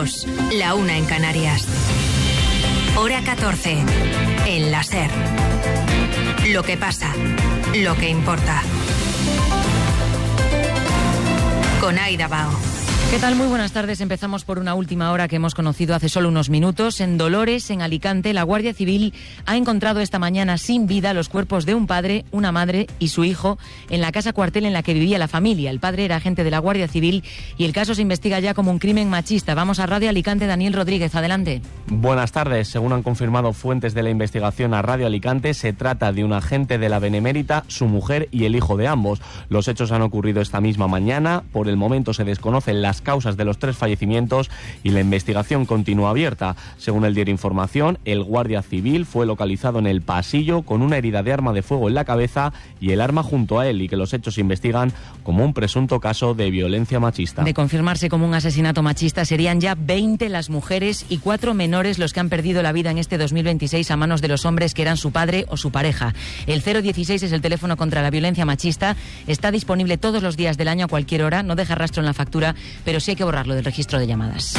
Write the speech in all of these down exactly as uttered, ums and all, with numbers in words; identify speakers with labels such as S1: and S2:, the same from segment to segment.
S1: dos, la una en Canarias. Hora catorce, en la SER. Lo que pasa, lo que importa. Con Aida Bao.
S2: ¿Qué tal? Muy buenas tardes. Empezamos por una última hora que hemos conocido hace solo unos minutos. En Dolores, en Alicante, la Guardia Civil ha encontrado esta mañana sin vida los cuerpos de un padre, una madre y su hijo en la casa cuartel en la que vivía la familia. El padre era agente de la Guardia Civil y el caso se investiga ya como un crimen machista. Vamos a Radio Alicante, Daniel Rodríguez, adelante.
S3: Buenas tardes. Según han confirmado fuentes de la investigación a Radio Alicante, se trata de un agente de la Benemérita, su mujer y el hijo de ambos. Los hechos han ocurrido esta misma mañana. Por el momento se desconocen las causas de los tres fallecimientos y la investigación continúa abierta. Según el diario Información, el guardia civil fue localizado en el pasillo con una herida de arma de fuego en la cabeza y el arma junto a él, y que los hechos se investigan como un presunto caso de violencia machista.
S2: De confirmarse como un asesinato machista, serían ya veinte las mujeres y cuatro menores los que han perdido la vida en este dos mil veintiséis a manos de los hombres que eran su padre o su pareja. El cero dieciséis es el teléfono contra la violencia machista. Está disponible todos los días del año a cualquier hora. No deja rastro en la factura, pero sí hay que borrarlo del registro de llamadas.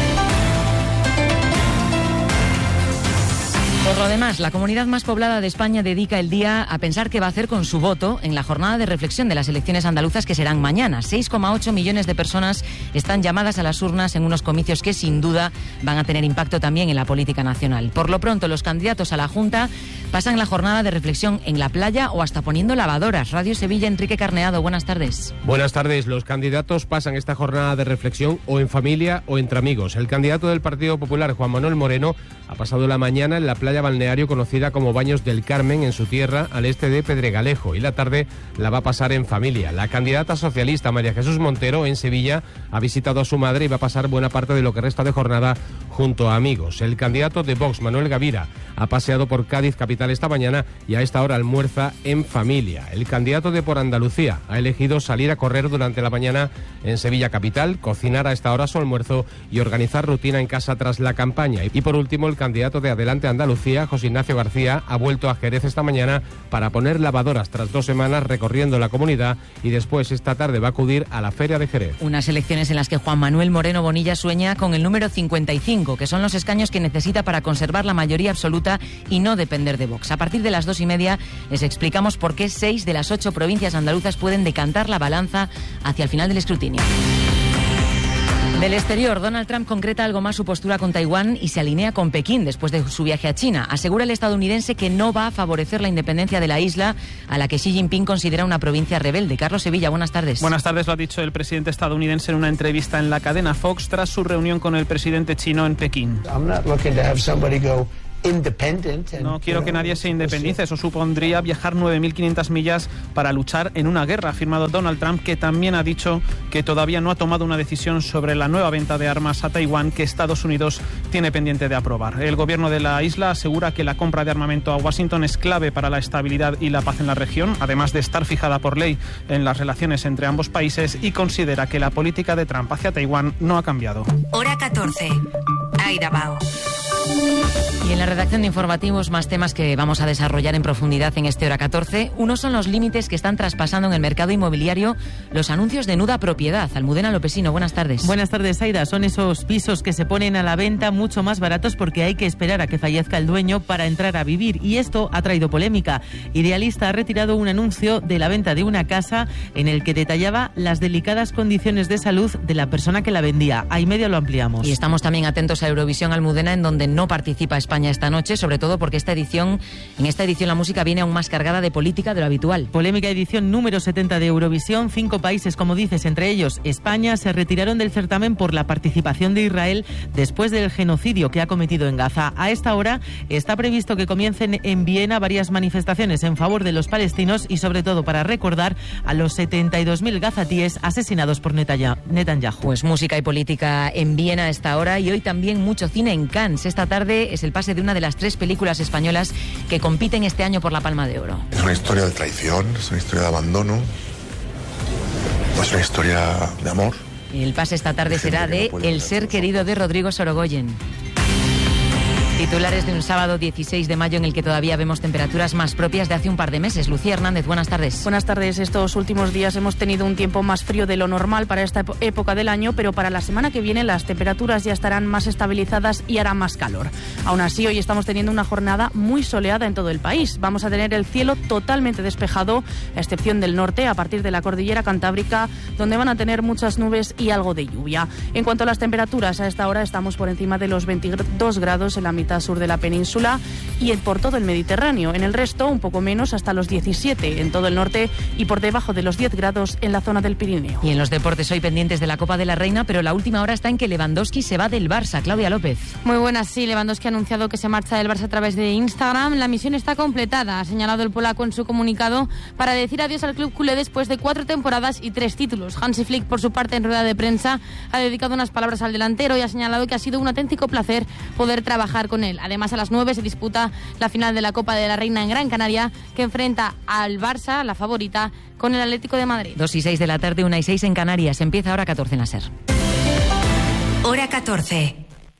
S2: Por lo demás, la comunidad más poblada de España dedica el día a pensar qué va a hacer con su voto en la jornada de reflexión de las elecciones andaluzas que serán mañana. seis coma ocho millones de personas están llamadas a las urnas en unos comicios que sin duda van a tener impacto también en la política nacional. Por lo pronto, los candidatos a la Junta pasan la jornada de reflexión en la playa o hasta poniendo lavadoras. Radio Sevilla, Enrique Carneado, buenas tardes.
S4: Buenas tardes. Los candidatos pasan esta jornada de reflexión o en familia o entre amigos. El candidato del Partido Popular, Juan Manuel Moreno, ha pasado la mañana en la playa balneario conocida como Baños del Carmen, en su tierra, al este de Pedregalejo, y la tarde la va a pasar en familia. La candidata socialista, María Jesús Montero, en Sevilla, ha visitado a su madre y va a pasar buena parte de lo que resta de jornada junto a amigos. El candidato de Vox, Manuel Gavira, ha paseado por Cádiz capital esta mañana y a esta hora almuerza en familia. El candidato de Por Andalucía ha elegido salir a correr durante la mañana en Sevilla capital, cocinar a esta hora su almuerzo y organizar rutina en casa tras la campaña. Y por último, el candidato de Adelante Andalucía, José Ignacio García, ha vuelto a Jerez esta mañana para poner lavadoras tras dos semanas recorriendo la comunidad, y después esta tarde va a acudir a la Feria de Jerez.
S2: Unas elecciones en las que Juan Manuel Moreno Bonilla sueña con el número cincuenta y cinco, que son los escaños que necesita para conservar la mayoría absoluta y no depender de Vox. A partir de las dos y media les explicamos por qué seis de las ocho provincias andaluzas pueden decantar la balanza hacia el final del escrutinio. Del exterior, Donald Trump concreta algo más su postura con Taiwán y se alinea con Pekín después de su viaje a China. Asegura el estadounidense que no va a favorecer la independencia de la isla, a la que Xi Jinping considera una provincia rebelde. Carlos Sevilla, buenas tardes.
S5: Buenas tardes, lo ha dicho el presidente estadounidense en una entrevista en la cadena Fox tras su reunión con el presidente chino en Pekín.
S6: I'm not looking to have somebody go
S5: No quiero que nadie se independice. Eso supondría viajar nueve mil quinientas millas para luchar en una guerra, ha afirmado Donald Trump, que también ha dicho que todavía no ha tomado una decisión sobre la nueva venta de armas a Taiwán que Estados Unidos tiene pendiente de aprobar. El gobierno de la isla asegura que la compra de armamento a Washington es clave para la estabilidad y la paz en la región, además de estar fijada por ley en las relaciones entre ambos países, y considera que la política de Trump hacia Taiwán no ha cambiado.
S1: Hora catorce. Aida Bao.
S2: Y en la redacción de informativos, más temas que vamos a desarrollar en profundidad en este Hora catorce. Uno son los límites que están traspasando en el mercado inmobiliario los anuncios de nuda propiedad. Almudena Lopesino, buenas tardes.
S7: Buenas tardes, Aida. Son esos pisos que se ponen a la venta mucho más baratos porque hay que esperar a que fallezca el dueño para entrar a vivir, y esto ha traído polémica. Idealista ha retirado un anuncio de la venta de una casa en el que detallaba las delicadas condiciones de salud de la persona que la vendía. A y medio lo ampliamos.
S2: Y estamos también atentos a Eurovisión, Almudena, en donde no participa España esta noche, sobre todo porque esta edición, en esta edición la música viene aún más cargada de política de lo habitual.
S7: Polémica edición número setenta de Eurovisión. Cinco países, como dices, entre ellos España, se retiraron del certamen por la participación de Israel después del genocidio que ha cometido en Gaza. A esta hora está previsto que comiencen en Viena varias manifestaciones en favor de los palestinos y sobre todo para recordar a los setenta y dos mil gazatíes asesinados por Netanyahu.
S2: Pues música y política en Viena a esta hora, y hoy también mucho cine en Cannes. Esta tarde es el pase de una de las tres películas españolas que compiten este año por la Palma de Oro.
S8: Es una historia de traición, es una historia de abandono, es una historia de amor.
S2: El pase esta tarde será de El ser querido de Rodrigo Sorogoyen. Titulares de un sábado dieciséis de mayo en el que todavía vemos temperaturas más propias de hace un par de meses. Lucía Hernández, buenas tardes.
S9: Buenas tardes. Estos últimos días hemos tenido un tiempo más frío de lo normal para esta época del año, pero para la semana que viene las temperaturas ya estarán más estabilizadas y hará más calor. Aún así, hoy estamos teniendo una jornada muy soleada en todo el país. Vamos a tener el cielo totalmente despejado, a excepción del norte, a partir de la cordillera cantábrica, donde van a tener muchas nubes y algo de lluvia. En cuanto a las temperaturas, a esta hora estamos por encima de los veintidós grados en la mitad sur de la península y por todo el Mediterráneo. En el resto, un poco menos, hasta los diecisiete en todo el norte y por debajo de los diez grados en la zona del Pirineo.
S2: Y en los deportes hoy pendientes de la Copa de la Reina, pero la última hora está en que Lewandowski se va del Barça. Claudia López.
S10: Muy buenas, sí. Lewandowski ha anunciado que se marcha del Barça a través de Instagram. La misión está completada, ha señalado el polaco en su comunicado, para decir adiós al club culé después de cuatro temporadas y tres títulos. Hansi Flick, por su parte, en rueda de prensa, ha dedicado unas palabras al delantero y ha señalado que ha sido un auténtico placer poder trabajar con él. Además, a las nueve se disputa la final de la Copa de la Reina en Gran Canaria, que enfrenta al Barça, la favorita, con el Atlético de Madrid.
S2: dos y seis de la tarde, una y seis en Canarias. Empieza hora catorce en la SER.
S1: Hora catorce.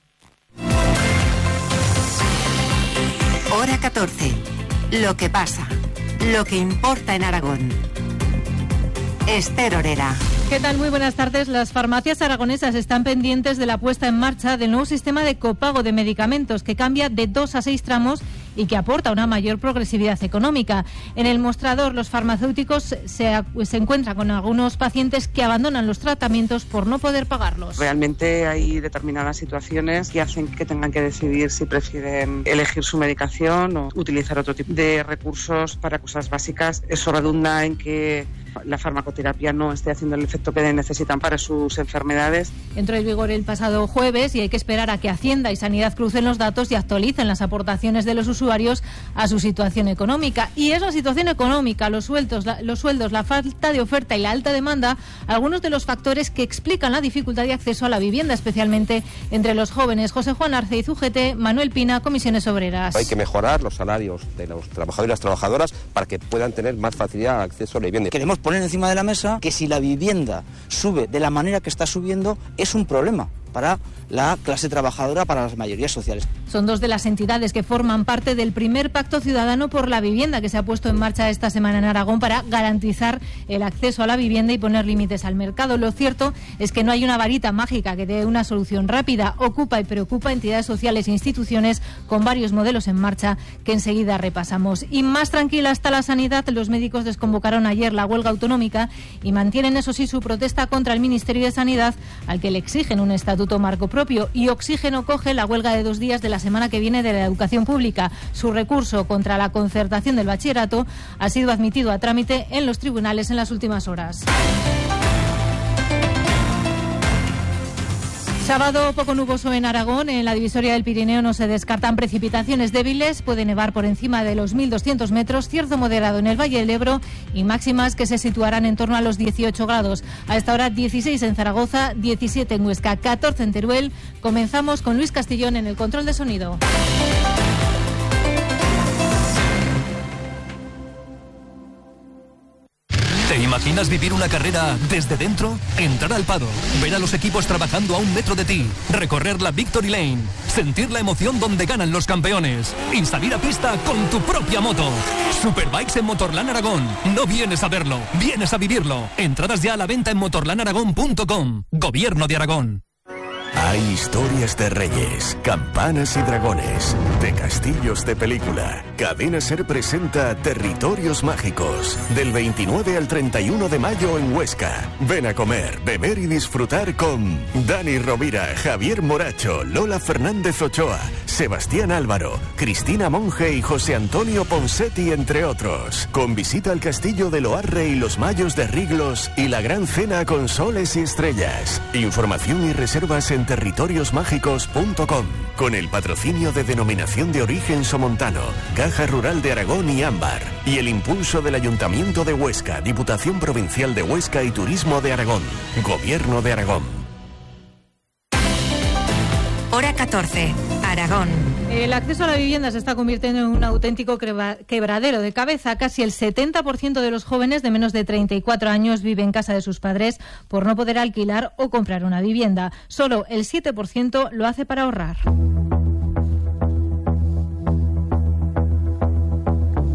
S1: Hora catorce. Lo que pasa. Lo que importa en Aragón. Esther Orera.
S11: ¿Qué tal? Muy buenas tardes. Las farmacias aragonesas están pendientes de la puesta en marcha del nuevo sistema de copago de medicamentos que cambia de dos a seis tramos y que aporta una mayor progresividad económica. En el mostrador, los farmacéuticos se, se encuentran con algunos pacientes que abandonan los tratamientos por no poder pagarlos.
S12: Realmente hay determinadas situaciones que hacen que tengan que decidir si prefieren elegir su medicación o utilizar otro tipo de recursos para cosas básicas. Eso redunda en que la farmacoterapia no esté haciendo el efecto que necesitan para sus enfermedades.
S11: Entró en vigor el pasado jueves y hay que esperar a que Hacienda y Sanidad crucen los datos y actualicen las aportaciones de los usuarios a su situación económica. Y es la situación económica, los sueldos, la, los sueldos, la falta de oferta y la alta demanda, algunos de los factores que explican la dificultad de acceso a la vivienda, especialmente entre los jóvenes. José Juan Arce y U G T, Manuel Pina, Comisiones Obreras.
S13: Hay que mejorar los salarios de los trabajadores y las trabajadoras para que puedan tener más facilidad de acceso a la vivienda.
S14: Queremos poner encima de la mesa que si la vivienda sube de la manera que está subiendo es un problema para la clase trabajadora, para las mayorías sociales.
S11: Son dos de las entidades que forman parte del primer Pacto Ciudadano por la Vivienda que se ha puesto en marcha esta semana en Aragón para garantizar el acceso a la vivienda y poner límites al mercado. Lo cierto es que no hay una varita mágica que dé una solución rápida. Ocupa y preocupa a entidades sociales e instituciones con varios modelos en marcha que enseguida repasamos. Y más tranquila está la sanidad. Los médicos desconvocaron ayer la huelga autonómica y mantienen, eso sí, su protesta contra el Ministerio de Sanidad, al que le exigen un estatuto marco propio. Y Oxígeno coge la huelga de dos días de la semana que viene de la educación pública. Su recurso contra la concertación del bachillerato ha sido admitido a trámite en los tribunales en las últimas horas. Sábado poco nuboso en Aragón. En la divisoria del Pirineo no se descartan precipitaciones débiles. Puede nevar por encima de los mil doscientos metros. Cierzo moderado en el Valle del Ebro y máximas que se situarán en torno a los dieciocho grados. A esta hora dieciséis en Zaragoza, diecisiete en Huesca, catorce en Teruel. Comenzamos con Luis Castillón en el control de sonido.
S15: ¿Te imaginas vivir una carrera desde dentro? Entrar al paddock, ver a los equipos trabajando a un metro de ti, recorrer la Victory Lane, sentir la emoción donde ganan los campeones y salir a pista con tu propia moto. Superbikes en Motorland Aragón. No vienes a verlo, vienes a vivirlo. Entradas ya a la venta en motorland aragón punto com. Gobierno de Aragón.
S16: Hay historias de reyes, campanas y dragones, de castillos de película. Cadena SER presenta Territorios Mágicos, del veintinueve al treinta y uno de mayo en Huesca. Ven a comer, beber y disfrutar con Dani Rovira, Javier Moracho, Lola Fernández Ochoa, Sebastián Álvaro, Cristina Monge y José Antonio Ponsetti, entre otros. Con visita al castillo de Loarre y los Mayos de Riglos y la gran cena con soles y estrellas. Información y reservas en territorios mágicos punto com, con el patrocinio de Denominación de Origen Somontano, Caja Rural de Aragón y Ámbar, y el impulso del Ayuntamiento de Huesca, Diputación Provincial de Huesca y Turismo de Aragón, Gobierno de Aragón.
S1: Hora catorce, Aragón.
S11: El acceso a la vivienda se está convirtiendo en un auténtico quebradero de cabeza. Casi el setenta por ciento de los jóvenes de menos de treinta y cuatro años vive en casa de sus padres por no poder alquilar o comprar una vivienda. Solo el siete por ciento lo hace para ahorrar.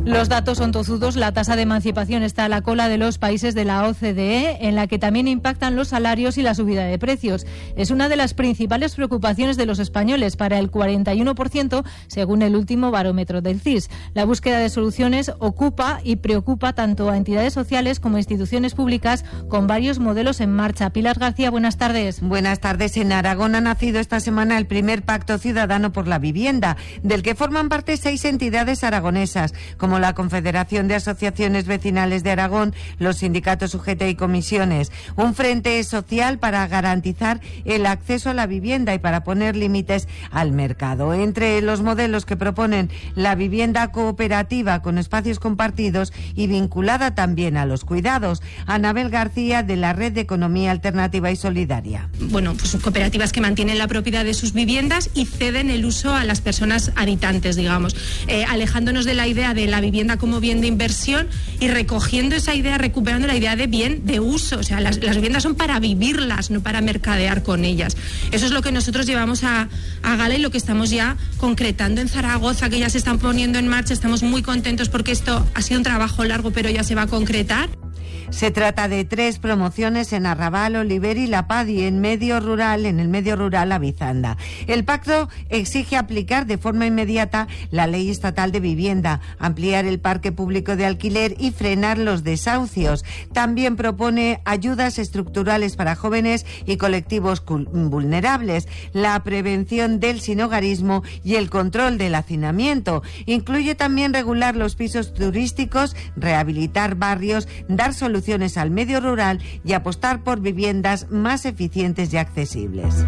S11: Los datos son tozudos. La tasa de emancipación está a la cola de los países de la O C D E, en la que también impactan los salarios y la subida de precios. Es una de las principales preocupaciones de los españoles, para el cuarenta y uno por ciento, según el último barómetro del C I S. La búsqueda de soluciones ocupa y preocupa tanto a entidades sociales como a instituciones públicas, con varios modelos en marcha. Pilar García, buenas tardes.
S17: Buenas tardes. En Aragón ha nacido esta semana el primer Pacto Ciudadano por la Vivienda, del que forman parte seis entidades aragonesas, como la Confederación de Asociaciones Vecinales de Aragón, los sindicatos U G T y comisiones. Un frente social para garantizar el acceso a la vivienda y para poner límites al mercado. Entre los modelos que proponen, la vivienda cooperativa con espacios compartidos y vinculada también a los cuidados. Anabel García, de la Red de Economía Alternativa y Solidaria.
S18: Bueno, pues cooperativas que mantienen la propiedad de sus viviendas y ceden el uso a las personas habitantes, digamos, eh, alejándonos de la idea de la vivienda como bien de inversión y recogiendo esa idea, recuperando la idea de bien de uso. O sea, las, las viviendas son para vivirlas, no para mercadear con ellas. Eso es lo que nosotros llevamos a, a gala y lo que estamos ya concretando en Zaragoza, que ya se están poniendo en marcha. Estamos muy contentos porque esto ha sido un trabajo largo, pero ya se va a concretar.
S17: Se trata de tres promociones en Arrabal, Oliver y La Paz, y en medio rural, en el medio rural Avizanda. El pacto exige aplicar de forma inmediata la Ley Estatal de Vivienda, ampliar el parque público de alquiler y frenar los desahucios. También propone ayudas estructurales para jóvenes y colectivos vulnerables, la prevención del sinhogarismo y el control del hacinamiento. Incluye también regular los pisos turísticos, rehabilitar barrios, dar soluciones al medio rural y apostar por viviendas más eficientes y accesibles.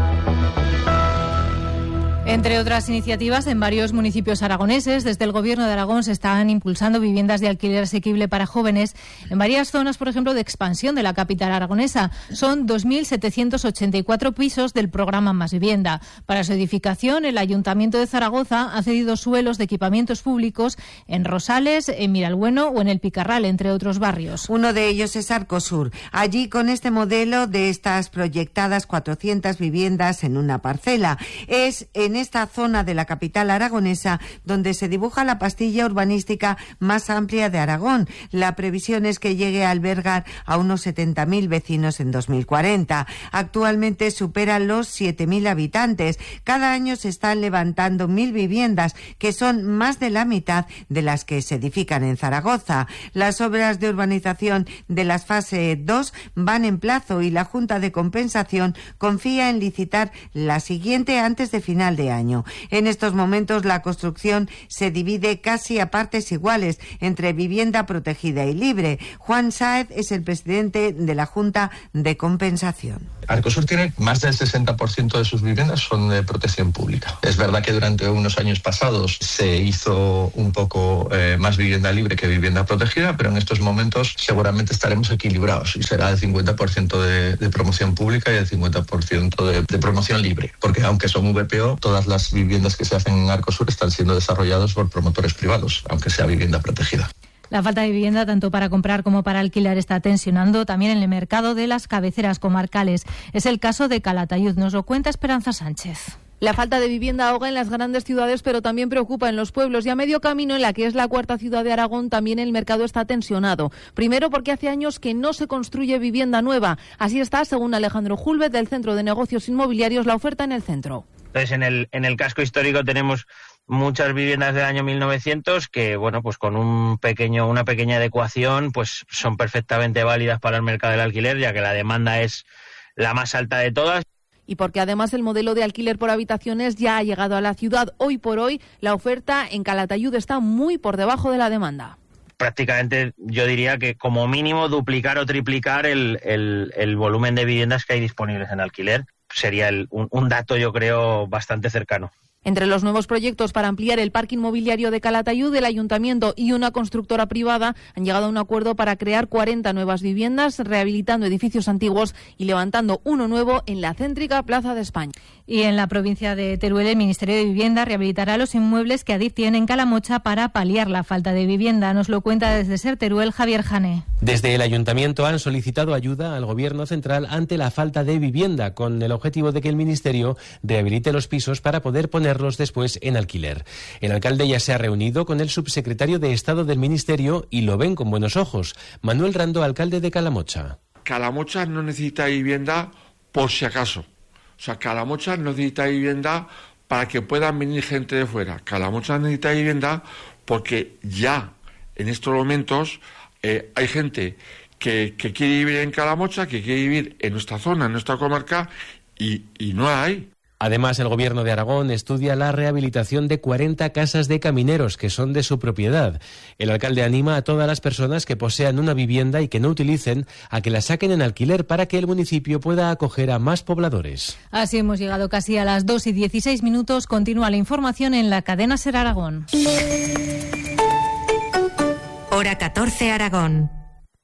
S11: Entre otras iniciativas, en varios municipios aragoneses, desde el Gobierno de Aragón se están impulsando viviendas de alquiler asequible para jóvenes en varias zonas, por ejemplo, de expansión de la capital aragonesa. Son dos mil setecientos ochenta y cuatro pisos del programa Más Vivienda. Para su edificación, el Ayuntamiento de Zaragoza ha cedido suelos de equipamientos públicos en Rosales, en Miralbueno o en El Picarral, entre otros barrios.
S17: Uno de ellos es Arcosur. Allí, con este modelo de estas proyectadas cuatrocientas viviendas en una parcela, es en esta zona de la capital aragonesa donde se dibuja la pastilla urbanística más amplia de Aragón. La previsión es que llegue a albergar a unos setenta mil vecinos en dos mil cuarenta. Actualmente supera los siete mil habitantes. Cada año se están levantando mil viviendas, que son más de la mitad de las que se edifican en Zaragoza. Las obras de urbanización de las fase dos van en plazo y la Junta de Compensación confía en licitar la siguiente antes de final de año. En estos momentos la construcción se divide casi a partes iguales entre vivienda protegida y libre. Juan Sáez es el presidente de la Junta de Compensación.
S19: Arcosur tiene más del sesenta por ciento de sus viviendas son de protección pública. Es verdad que durante unos años pasados se hizo un poco eh, más vivienda libre que vivienda protegida, pero en estos momentos seguramente estaremos equilibrados y será el cincuenta por ciento de, de promoción pública y el cincuenta por ciento de, de promoción libre, porque aunque son V P O, todas las viviendas que se hacen en Arcosur están siendo desarrolladas por promotores privados, aunque sea vivienda protegida.
S11: La falta de vivienda, tanto para comprar como para alquilar, está tensionando también en el mercado de las cabeceras comarcales. Es el caso de Calatayud. Nos lo cuenta Esperanza Sánchez.
S20: La falta de vivienda ahoga en las grandes ciudades, pero también preocupa en los pueblos. Y a medio camino, en la que es la cuarta ciudad de Aragón, también el mercado está tensionado. Primero, porque hace años que no se construye vivienda nueva. Así está, según Alejandro Julvet, del Centro de Negocios Inmobiliarios, la oferta en el centro.
S21: Entonces, en el, en el casco histórico tenemos muchas viviendas del año mil novecientos que, bueno, pues con un pequeño, una pequeña adecuación, pues son perfectamente válidas para el mercado del alquiler, ya que la demanda es la más alta de todas.
S20: Y porque además el modelo de alquiler por habitaciones ya ha llegado a la ciudad. Hoy por hoy, la oferta en Calatayud está muy por debajo de la demanda.
S21: Prácticamente yo diría que como mínimo duplicar o triplicar el, el, el volumen de viviendas que hay disponibles en alquiler. Sería el, un, un dato, yo creo, bastante cercano.
S20: Entre los nuevos proyectos para ampliar el parque inmobiliario de Calatayud, el Ayuntamiento y una constructora privada han llegado a un acuerdo para crear cuarenta nuevas viviendas, rehabilitando edificios antiguos y levantando uno nuevo en la céntrica Plaza de España.
S11: Y en la provincia de Teruel, el Ministerio de Vivienda rehabilitará los inmuebles que Adif tiene en Calamocha para paliar la falta de vivienda. Nos lo cuenta desde Ser Teruel Javier Jané.
S22: Desde el Ayuntamiento han solicitado ayuda al Gobierno central ante la falta de vivienda, con el objetivo de que el Ministerio rehabilite los pisos para poder poner ponerlos después en alquiler. El alcalde ya se ha reunido con el subsecretario de Estado del Ministerio y lo ven con buenos ojos. Manuel Rando, alcalde de Calamocha.
S3: Calamocha no necesita vivienda por si acaso. O sea, Calamocha no necesita vivienda para que puedan venir gente de fuera. Calamocha necesita vivienda porque ya en estos momentos eh, hay gente que, que quiere vivir en Calamocha, que quiere vivir en nuestra zona, en nuestra comarca, y, y no hay.
S22: Además, el Gobierno de Aragón estudia la rehabilitación de cuarenta casas de camineros que son de su propiedad. El alcalde anima a todas las personas que posean una vivienda y que no utilicen a que la saquen en alquiler para que el municipio pueda acoger a más pobladores.
S11: Así hemos llegado casi a las dos y dieciséis minutos. Continúa la información en la cadena SER Aragón.
S1: Hora catorce Aragón.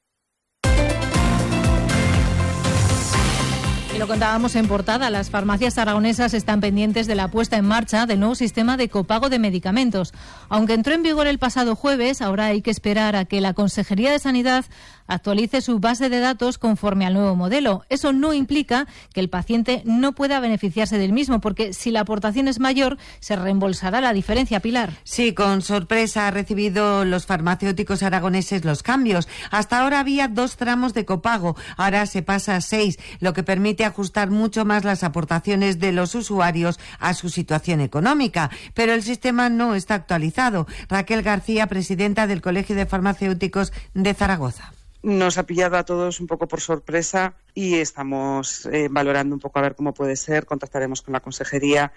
S11: Y lo contábamos en portada, las farmacias aragonesas están pendientes de la puesta en marcha del nuevo sistema de copago de medicamentos. Aunque entró en vigor el pasado jueves, ahora hay que esperar a que la Consejería de Sanidad actualice su base de datos conforme al nuevo modelo. Eso no implica que el paciente no pueda beneficiarse del mismo, porque si la aportación es mayor, se reembolsará la diferencia, Pilar.
S17: Sí, con sorpresa han recibido los farmacéuticos aragoneses los cambios. Hasta ahora había dos tramos de copago, ahora se pasa a seis, lo que permite ajustar mucho más las aportaciones de los usuarios a su situación económica. Pero el sistema no está actualizado. Raquel García, presidenta del Colegio de Farmacéuticos de Zaragoza.
S12: Nos ha pillado a todos un poco por sorpresa y estamos eh, valorando un poco a ver cómo puede ser. Contactaremos con la consejería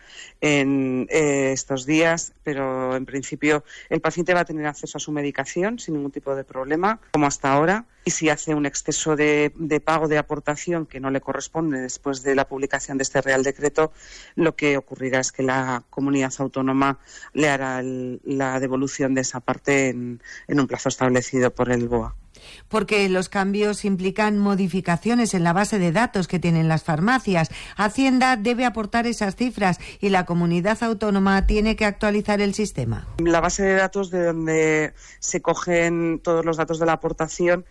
S12: en eh, estos días, pero en principio el paciente va a tener acceso a su medicación sin ningún tipo de problema, como hasta ahora. Y si hace un exceso de, de pago de aportación que no le corresponde después de la publicación de este Real Decreto, lo que ocurrirá es que la comunidad autónoma le hará el, la devolución de esa parte en, en un plazo establecido por el B O A.
S17: Porque los cambios implican modificaciones en la base de datos que tienen las farmacias. Hacienda debe aportar esas cifras y la comunidad autónoma tiene que actualizar el sistema.
S12: La base de datos de donde se cogen todos los datos de la aportación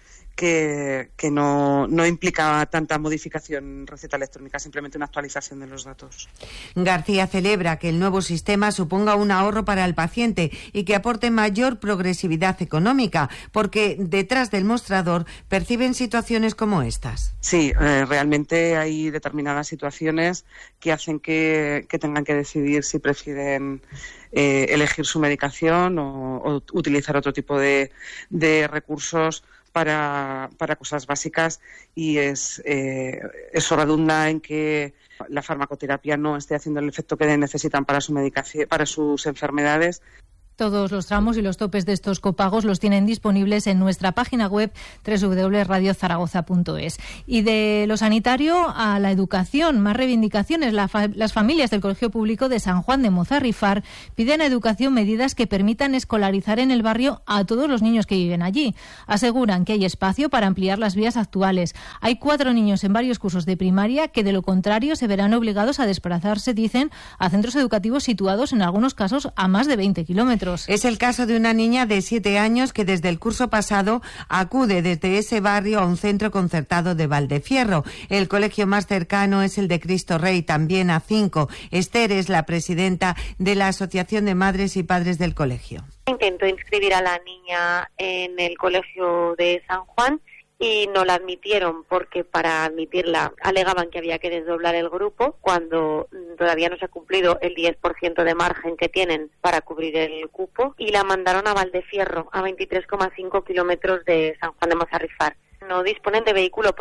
S12: que, que no, no implica tanta modificación en receta electrónica, simplemente una actualización de los datos.
S17: García celebra que el nuevo sistema suponga un ahorro para el paciente y que aporte mayor progresividad económica, porque detrás del mostrador perciben situaciones como estas.
S12: Sí, eh, realmente hay determinadas situaciones que hacen que, que tengan que decidir si prefieren eh, elegir su medicación o, o utilizar otro tipo de, de recursos para, para cosas básicas, y es eh, eso redunda en que la farmacoterapia no esté haciendo el efecto que necesitan para su medicación, para sus enfermedades.
S11: Todos los tramos y los topes de estos copagos los tienen disponibles en nuestra página web doble u doble u doble u punto radio zaragoza punto es. Y de lo sanitario a la educación, más reivindicaciones. La fa- las familias del Colegio Público de San Juan de Mozarrifar piden a Educación medidas que permitan escolarizar en el barrio a todos los niños que viven allí. Aseguran que hay espacio para ampliar las vías actuales. Hay cuatro niños en varios cursos de primaria que, de lo contrario, se verán obligados a desplazarse, dicen, a centros educativos situados en algunos casos a más de veinte kilómetros.
S17: Es el caso de una niña de siete años que desde el curso pasado acude desde ese barrio a un centro concertado de Valdefierro. El colegio más cercano es el de Cristo Rey, también a cinco. Esther es la presidenta de la Asociación de Madres y Padres del colegio.
S4: Intentó inscribir a la niña en el colegio de San Juan y no la admitieron porque para admitirla alegaban que había que desdoblar el grupo cuando todavía no se ha cumplido el diez por ciento de margen que tienen para cubrir el cupo, y la mandaron a Valdefierro, a veintitrés coma cinco kilómetros de San Juan de Mozarrifar. No disponen de vehículo